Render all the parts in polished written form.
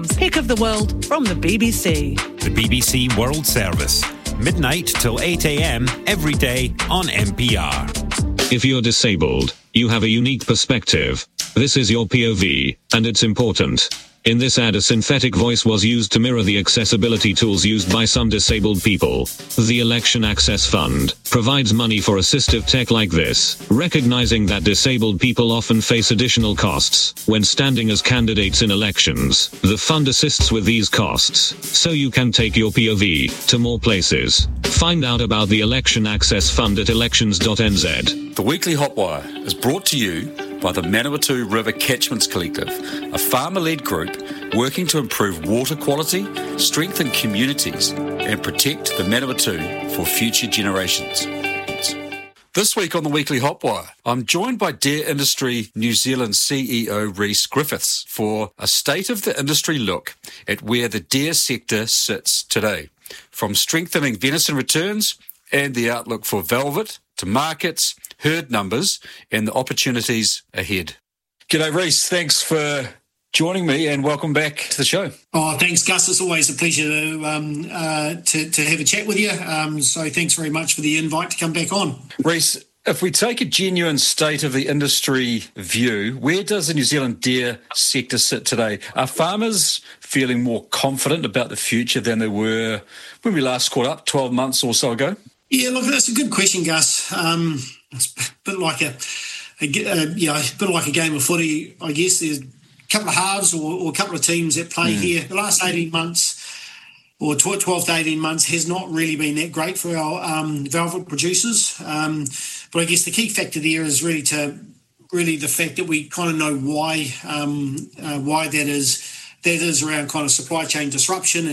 Tom's Pick of the World from the BBC. The BBC World Service. Midnight till 8 a.m. every day on NPR. If you're disabled, you have a unique perspective. This is your POV, and it's important. In this ad, a synthetic voice was used to mirror the accessibility tools used by some disabled people. The Election Access Fund provides money for assistive tech like this, recognizing that disabled people often face additional costs when standing as candidates in elections. The fund assists with these costs, so you can take your POV to more places. Find out about the Election Access Fund at elections.nz. The Weekly Hotwire is brought to you by the Manawatu River Catchments Collective, a farmer-led group working to improve water quality, strengthen communities, and protect the Manawatu for future generations. This week on the Weekly Hotwire, I'm joined by Dare Industry New Zealand CEO Rhys Griffiths for a state of the industry look at where the dairy sector sits today, from strengthening venison returns and the outlook for velvet to markets, herd numbers, and the opportunities ahead. G'day, Rhys. Thanks for joining me and welcome back to the show. Oh, thanks, Gus. It's always a pleasure to have a chat with you. So thanks very much for the invite to come back on. Rhys, if we take a genuine state of the industry view, where does the New Zealand dairy sector sit today? Are farmers feeling more confident about the future than they were when we last caught up 12 months or so ago? Yeah, look, that's a good question, Gus. It's a bit like a game of footy. I guess there's a couple of halves or a couple of teams that play here. The last 18 months or 12 to 18 months has not really been that great for our velvet producers. But I guess the key factor there is really the fact that we kind of know why that is. That is around kind of supply chain disruption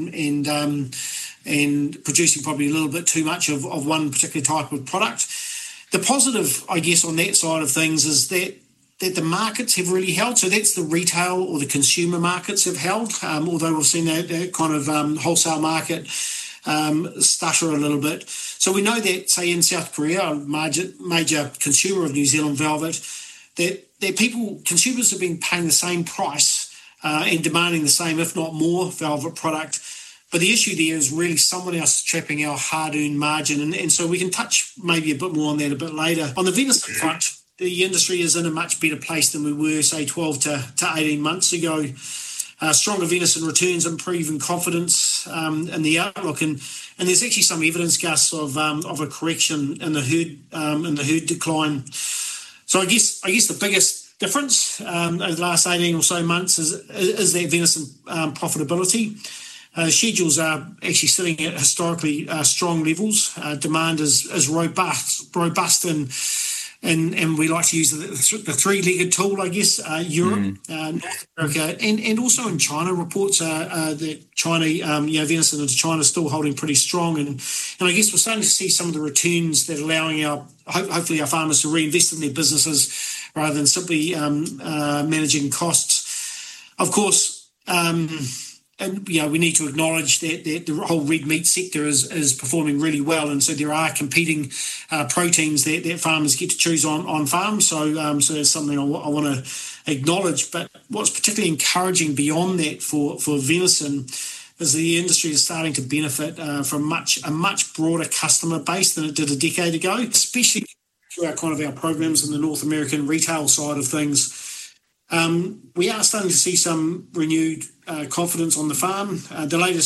and producing probably a little bit too much of one particular type of product. The positive, I guess, on that side of things is that the markets have really held. So that's the retail or the consumer markets have held, although we've seen that kind of wholesale market stutter a little bit. So we know that, say, in South Korea, a major consumer of New Zealand velvet, that consumers have been paying the same price and demanding the same, if not more, velvet product. But the issue there is really someone else trapping our hard-earned margin. And so we can touch maybe a bit more on that a bit later. On the venison front, the industry is in a much better place than we were, say, 12 to 18 months ago. Stronger venison returns, improving confidence in the outlook. And there's actually some evidence, Gus, of a correction in the herd decline. So I guess the biggest difference over the last 18 or so months is that venison profitability. Schedules are actually sitting at historically strong levels. Demand is robust, and we like to use the three-legged tool, I guess. Europe, North America, and also in China. Reports are that China, venison into China is still holding pretty strong, and I guess we're starting to see some of the returns that are allowing hopefully our farmers to reinvest in their businesses rather than simply managing costs. Of course. And we need to acknowledge that the whole red meat sector is performing really well, and so there are competing proteins that farmers get to choose on farm. So that's something I want to acknowledge. But what's particularly encouraging beyond that for venison is the industry is starting to benefit from a much broader customer base than it did a decade ago, especially through our programs in the North American retail side of things. We are starting to see some renewed confidence on the farm. The latest